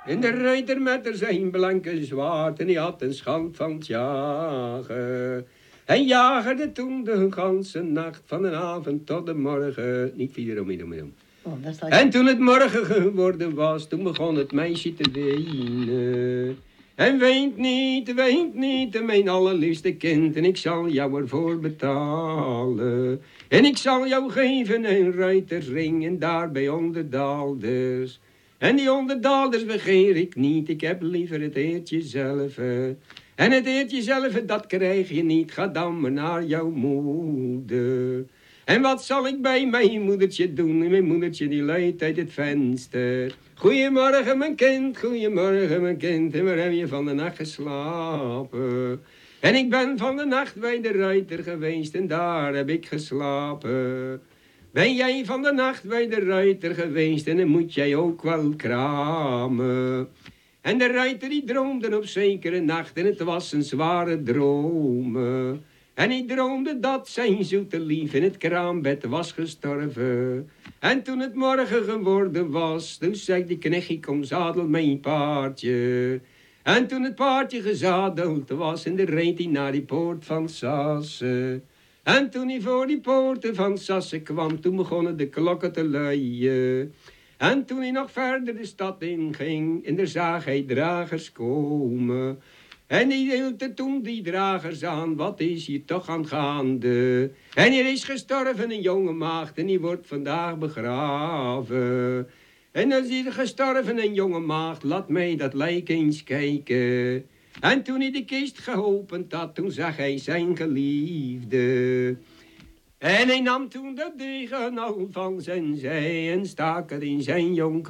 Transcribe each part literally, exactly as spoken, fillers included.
En de ruiter met er zijn blanke zwaard en hij had een schand van het jagen. Hij jagerde toen de ganse nacht, van de avond tot de morgen. Niet vier om, om, om. Oh, dat is dat- En toen het morgen geworden was, toen begon het meisje te wenen. En weent niet, weent niet, mijn allerliefste kind, en ik zal jou ervoor betalen. En ik zal jou geven een ruitersring en daarbij onderdaalders. En die onderdaalders begeer ik niet, ik heb liever het eertje zelf. En het eertje zelf, dat krijg je niet, ga dan maar naar jouw moeder. En wat zal ik bij mijn moedertje doen? Mijn moedertje die luidt uit het venster. Goeiemorgen mijn kind, goeiemorgen mijn kind. En waar heb je van de nacht geslapen? En ik ben van de nacht bij de ruiter geweest en daar heb ik geslapen. Ben jij van de nacht bij de ruiter geweest en dan moet jij ook wel kramen. En de ruiter die droomde op zekere nacht en het was een zware droom. En hij droomde dat zijn zoete lief in het kraambed was gestorven. En toen het morgen geworden was, toen zei die knechtje, kom zadel mijn paardje. En toen het paardje gezadeld was, en de reed hij naar die poort van Sasse. En toen hij voor die poorten van Sasse kwam, toen begonnen de klokken te luien. En toen hij nog verder de stad inging, en daar zag hij dragers komen. En hij hield er toen die dragers aan, wat is hier toch aan gaande? En er is gestorven een jonge maagd en die wordt vandaag begraven. En er is gestorven een jonge maagd, laat mij dat lijk eens kijken. En toen hij de kist geopend had, toen zag hij zijn geliefde. En hij nam toen de degen al van zijn zij en stak het in zijn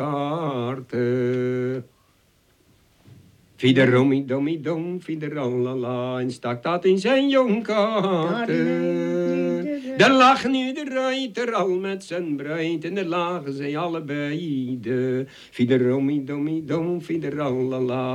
jonkharten. Fiederomie domie dom, fiederalala, en stak dat in zijn jonkharten. Daar lag nu de ruiter al met zijn bruid en daar lagen zij allebei. Fiederomie domie dom, fiederalala.